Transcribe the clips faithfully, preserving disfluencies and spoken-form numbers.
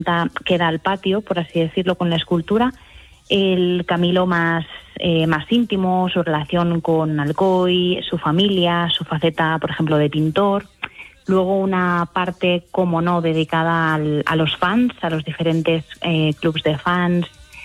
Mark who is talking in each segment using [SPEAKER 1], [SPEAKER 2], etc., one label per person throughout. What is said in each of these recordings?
[SPEAKER 1] queda al patio, por así decirlo, con la escultura. El Camilo más, eh, más íntimo, su relación con Alcoy, su familia, su faceta, por ejemplo, de pintor. Luego una parte, como no, dedicada al, a los fans, a los diferentes eh, clubs de fans,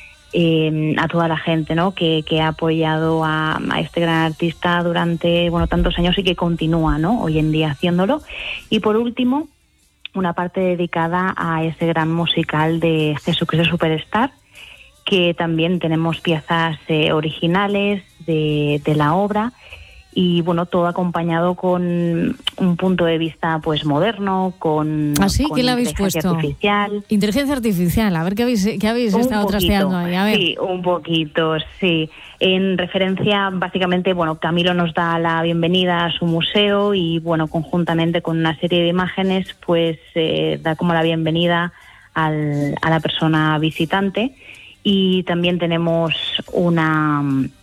[SPEAKER 1] eh, a toda la gente, ¿no?, que, que ha apoyado a, a este gran artista durante, bueno, tantos años y que continúa, ¿no?, hoy en día haciéndolo. Y por último, una parte dedicada a ese gran musical de Jesucristo Superstar, que también tenemos piezas eh, originales de, de la obra, y bueno, todo acompañado con un punto de vista pues moderno, con,
[SPEAKER 2] ¿Ah, sí?
[SPEAKER 1] con
[SPEAKER 2] ¿Qué le habéis
[SPEAKER 1] inteligencia
[SPEAKER 2] puesto?
[SPEAKER 1] artificial.
[SPEAKER 2] Inteligencia artificial, a ver qué habéis, qué habéis
[SPEAKER 1] Un
[SPEAKER 2] estado
[SPEAKER 1] poquito,
[SPEAKER 2] trasteando ahí, a ver.
[SPEAKER 1] Sí, un poquito, sí. En referencia, básicamente, bueno, Camilo nos da la bienvenida a su museo y, bueno, conjuntamente con una serie de imágenes, pues eh, da como la bienvenida al, a la persona visitante. Y también tenemos una...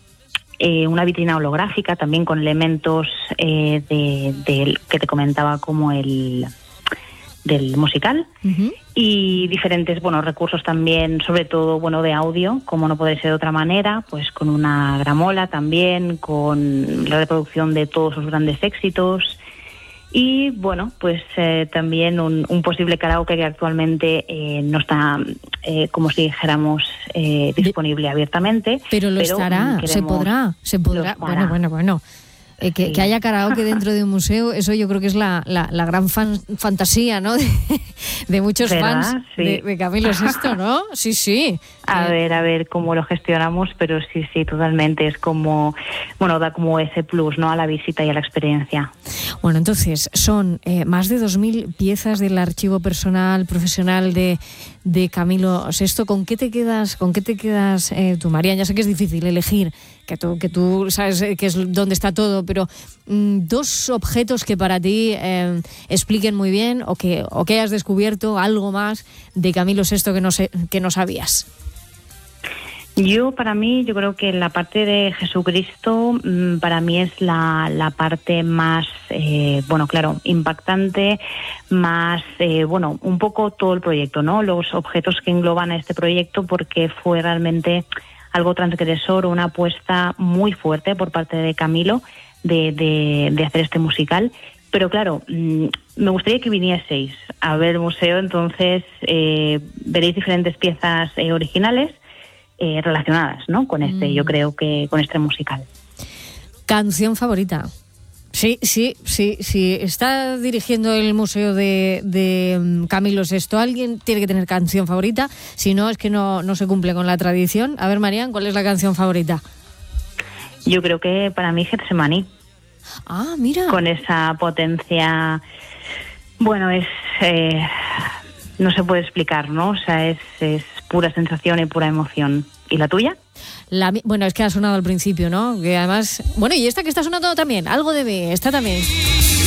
[SPEAKER 1] Eh, una vitrina holográfica también con elementos eh, de, de que te comentaba, como el del musical, uh-huh. Y diferentes, bueno, recursos también, sobre todo, bueno, de audio, como no puede ser de otra manera, pues con una gramola también, con la reproducción de todos sus grandes éxitos. Y bueno, pues eh, también un, un posible karaoke que actualmente eh, no está, eh, como si dijéramos, eh, disponible abiertamente.
[SPEAKER 2] Pero lo pero estará, queremos, se podrá, se podrá. Bueno, bueno, bueno. Eh, que, sí. que haya karaoke dentro de un museo, eso yo creo que es la, la, la gran fan, fantasía, ¿no? De, de muchos ¿verdad? fans sí. de, de Camilo Sesto, ¿no? Sí, sí.
[SPEAKER 1] A
[SPEAKER 2] eh.
[SPEAKER 1] ver, a ver cómo lo gestionamos, pero sí, sí, totalmente. Es como, bueno, da como ese plus, ¿no?, a la visita y a la experiencia.
[SPEAKER 2] Bueno, entonces, son eh, más de dos mil piezas del archivo personal, profesional de, de Camilo Sesto. ¿Con qué te quedas, con qué te quedas eh, tú, Marian? Ya sé que es difícil elegir, que tú, que tú sabes que es dónde está todo, pero mmm, dos objetos que para ti eh, expliquen muy bien o que, o que hayas descubierto algo más de Camilo Sesto que no, sé, que no sabías.
[SPEAKER 1] Yo, para mí, yo creo que la parte de Jesucristo, para mí es la, la parte más, eh, bueno, claro, impactante, más, eh, bueno, un poco todo el proyecto, ¿no? Los objetos que engloban a este proyecto, porque fue realmente algo transgresor, una apuesta muy fuerte por parte de Camilo de, de, de hacer este musical. Pero claro, me gustaría que vinieseis a ver el museo, entonces eh, veréis diferentes piezas eh, originales, Eh, relacionadas, ¿no?, con este, mm. yo creo que con este musical.
[SPEAKER 2] ¿Canción favorita? Sí, sí, sí, sí. Está dirigiendo el museo de, de Camilo Sesto. Alguien tiene que tener canción favorita, si no es que no, no se cumple con la tradición. A ver, Marian, ¿cuál es la canción favorita?
[SPEAKER 1] Yo creo que para mí Getsemaní.
[SPEAKER 2] Ah, mira.
[SPEAKER 1] Con esa potencia, bueno, es eh, no se puede explicar, ¿no? O sea, es, es pura sensación y pura emoción. ¿Y la tuya?
[SPEAKER 2] La, bueno, es que ha sonado al principio, ¿no? Que además, bueno, y esta que está sonando también, algo de mí, esta también.